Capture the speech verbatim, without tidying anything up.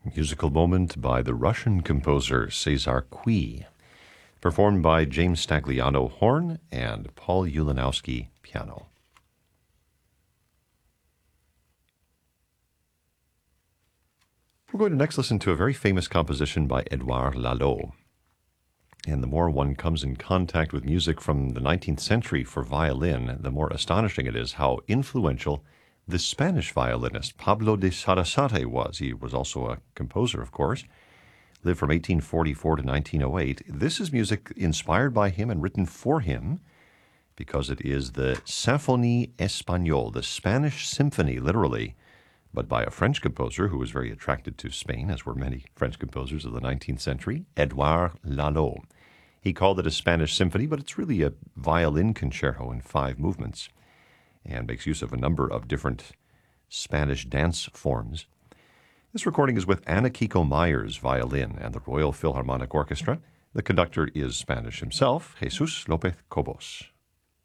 musical moment by the Russian composer Cesar Cui, performed by James Stagliano horn and Paul Ulanowski piano. We're going to next listen to a very famous composition by Edouard Lalo. And the more one comes in contact with music from the nineteenth century for violin, the more astonishing it is how influential the Spanish violinist Pablo de Sarasate was. He was also a composer, of course, lived from eighteen forty-four to nineteen oh eight. This is music inspired by him and written for him because it is the Symphonie Espagnole, the Spanish symphony, literally, but by a French composer who was very attracted to Spain, as were many French composers of the nineteenth century, Edouard Lalo. He called it a Spanish symphony, but it's really a violin concerto in five movements and makes use of a number of different Spanish dance forms. This recording is with Ana Kiko Myers violin and the Royal Philharmonic Orchestra. The conductor is Spanish himself, Jesus López Cobos.